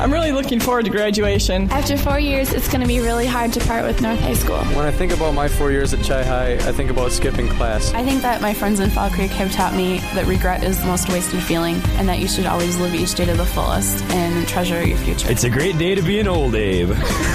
I'm really looking forward to graduation. After 4 years, it's going to be really hard to part with North High School. When I think about my 4 years at Chi High, I think about skipping class. I think that my friends in Fall Creek have taught me that regret is the most wasted feeling and that you should always live each day to the fullest and treasure your future. It's a great day to be an old Abe.